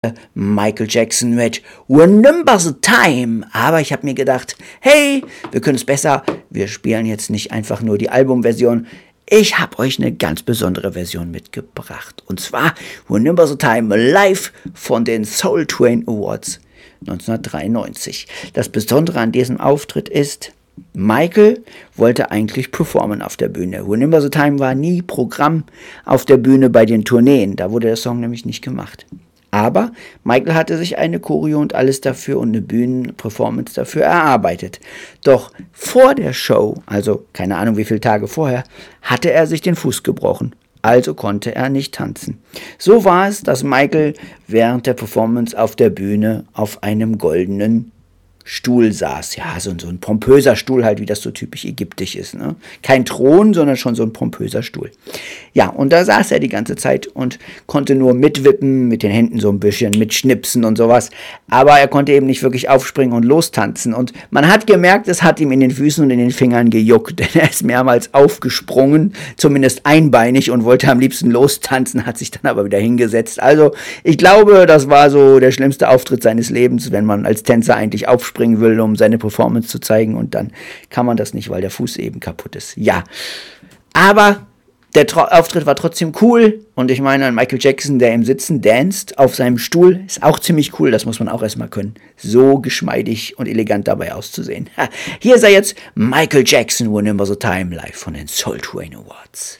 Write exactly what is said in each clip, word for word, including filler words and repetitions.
Michael Jackson mit Remember the Time. Aber ich habe mir gedacht, hey, wir können es besser. Wir spielen jetzt nicht einfach nur die Albumversion. Ich habe euch eine ganz besondere Version mitgebracht. Und zwar Remember the Time live von den Soul Train Awards neunzehnhundertdreiundneunzig. Das Besondere an diesem Auftritt ist, Michael wollte eigentlich performen auf der Bühne. Remember the Time war nie Programm auf der Bühne bei den Tourneen. Da wurde der Song nämlich nicht gemacht. Aber Michael hatte sich eine Choreo und alles dafür und eine Bühnenperformance dafür erarbeitet. Doch vor der Show, also keine Ahnung wie viele Tage vorher, hatte er sich den Fuß gebrochen. Also konnte er nicht tanzen. So war es, dass Michael während der Performance auf der Bühne auf einem goldenen Stuhl saß. Ja, so, so ein pompöser Stuhl halt, wie das so typisch ägyptisch ist. Ne? Kein Thron, sondern schon so ein pompöser Stuhl. Ja, und da saß er die ganze Zeit und konnte nur mitwippen, mit den Händen so ein bisschen, mitschnipsen und sowas. Aber er konnte eben nicht wirklich aufspringen und lostanzen. Und man hat gemerkt, es hat ihm in den Füßen und in den Fingern gejuckt, denn er ist mehrmals aufgesprungen, zumindest einbeinig, und wollte am liebsten lostanzen, hat sich dann aber wieder hingesetzt. Also ich glaube, das war so der schlimmste Auftritt seines Lebens, wenn man als Tänzer eigentlich aufspringen will, um seine Performance zu zeigen, und dann kann man das nicht, weil der Fuß eben kaputt ist. Ja, aber der Tro- Auftritt war trotzdem cool, und ich meine, Michael Jackson, der im Sitzen danst auf seinem Stuhl, ist auch ziemlich cool, das muss man auch erstmal können, so geschmeidig und elegant dabei auszusehen. Ha, hier sei jetzt Michael Jackson, Remember the Time, live von den Soul Train Awards.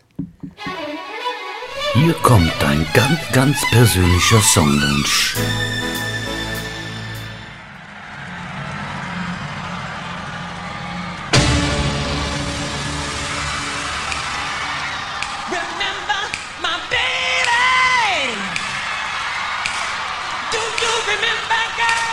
Hier kommt dein ganz, ganz persönlicher Songwunsch. Remember, girl,